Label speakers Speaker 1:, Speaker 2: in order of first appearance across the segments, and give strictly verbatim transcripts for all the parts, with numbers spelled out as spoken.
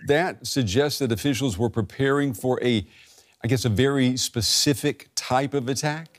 Speaker 1: that suggest that officials were preparing for a, I guess, a very specific type of attack?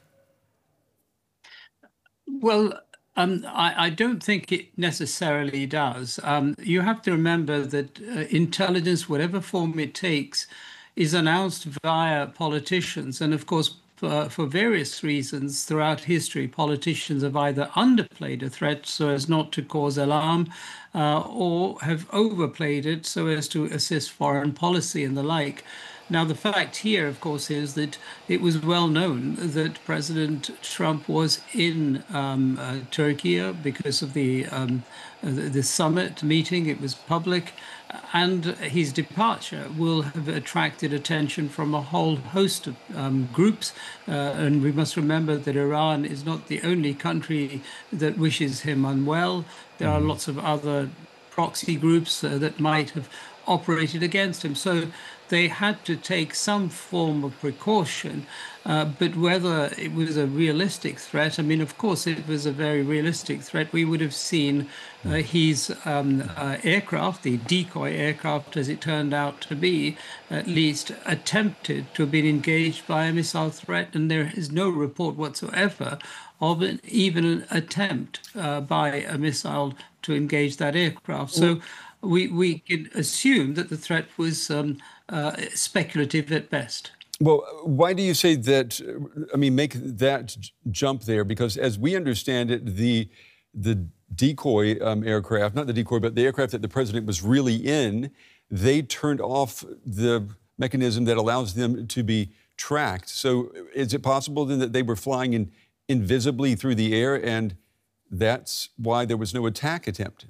Speaker 2: Well, um, I, I don't think it necessarily does. Um, you have to remember that uh, intelligence, whatever form it takes, is announced via politicians. And of course, for, for various reasons throughout history, politicians have either underplayed a threat so as not to cause alarm, uh, or have overplayed it so as to assist foreign policy and the like. Now, the fact here, of course, is that it was well known that President Trump was in um, uh, Turkey because of the, um, uh, the the summit meeting. It was public, and his departure will have attracted attention from a whole host of um, groups. Uh, and we must remember that Iran is not the only country that wishes him unwell. There are lots of other proxy groups uh, that might have operated against him. So they had to take some form of precaution, uh, but whether it was a realistic threat, I mean, of course, it was a very realistic threat. We would have seen uh, his um, uh, aircraft, the decoy aircraft, as it turned out to be, at least attempted to have been engaged by a missile threat, and there is no report whatsoever of an, even an attempt uh, by a missile to engage that aircraft. So we, we can assume that the threat was um, uh, speculative at best.
Speaker 1: Well, why do you say that, I mean, make that jump there? Because as we understand it, the, the decoy um, aircraft, not the decoy, but the aircraft that the president was really in, they turned off the mechanism that allows them to be tracked. So is it possible then that they were flying in, invisibly through the air, and that's why there was no attack attempted?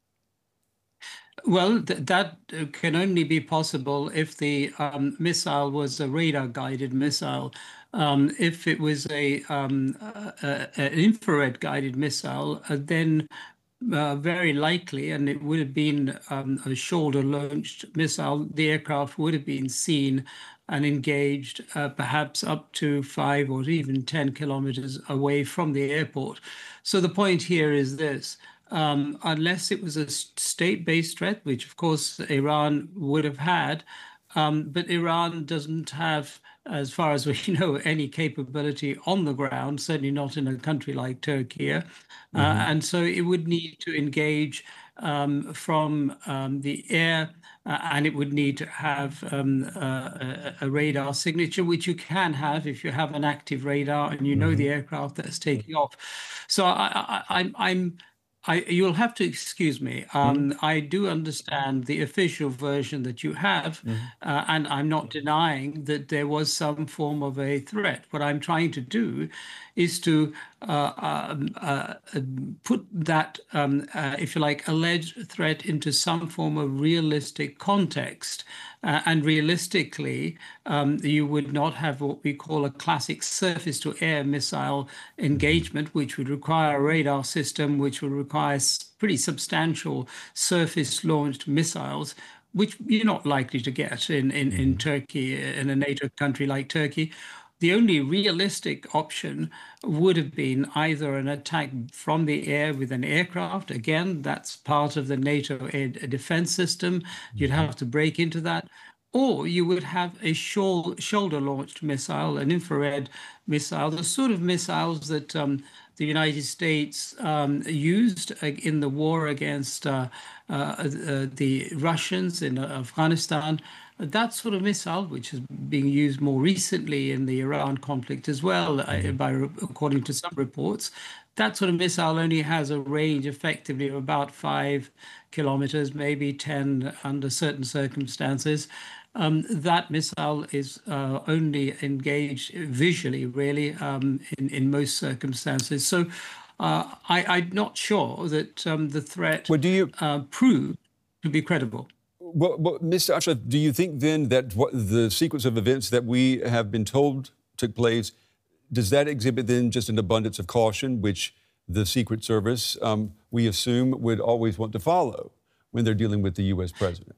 Speaker 2: Well, th that can only be possible if the um, missile was a radar-guided missile. Um, if it was a, um, a, a an infrared-guided missile, uh, then uh, very likely, and it would have been um, a shoulder-launched missile, the aircraft would have been seen and engaged, uh, perhaps up to five or even ten kilometers away from the airport. So the point here is this. Um, unless it was a state-based threat, which of course Iran would have had, um, but Iran doesn't have, as far as we know, any capability on the ground, certainly not in a country like Turkey. Uh, mm-hmm. And so it would need to engage um, from um, the air, uh, and it would need to have um, uh, a, a radar signature, which you can have if you have an active radar and you know mm-hmm. the aircraft that's taking off. So I, I, I'm, I'm I, you'll have to excuse me. Um, mm-hmm. I do understand the official version that you have, mm-hmm. uh, and I'm not denying that there was some form of a threat. What I'm trying to do is to uh, um, uh, put that, um, uh, if you like, alleged threat into some form of realistic context. Uh, and realistically, um, you would not have what we call a classic surface-to-air missile engagement, which would require a radar system, which would require pretty substantial surface-launched missiles, which you're not likely to get in, in, in Turkey, in a NATO country like Turkey. The only realistic option would have been either an attack from the air with an aircraft. Again, that's part of the NATO air defense system. You'd have to break into that. Or you would have a shoulder-launched missile, an infrared missile, the sort of missiles that um, the United States um, used in the war against uh, uh, uh, the Russians in Afghanistan. That sort of missile, which is being used more recently in the Iran conflict as well, uh, by, according to some reports, that sort of missile only has a range effectively of about five kilometers, maybe ten under certain circumstances. Um, that missile is uh, only engaged visually, really, um, in, in most circumstances. So uh, I, I'm not sure that um, the threat
Speaker 1: well, do you...
Speaker 2: uh, proved to be credible.
Speaker 1: Well, well, Mister Ashraf, do you think then that what the sequence of events that we have been told took place, does that exhibit then just an abundance of caution, which the Secret Service, um, we assume, would always want to follow when they're dealing with the U S president?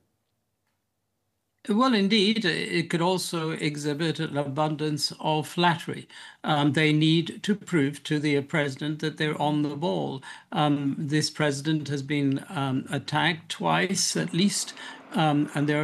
Speaker 2: Well, indeed, it could also exhibit an abundance of flattery. Um, they need to prove to the president that they're on the ball. Um, this president has been um, attacked twice, at least, um, and there are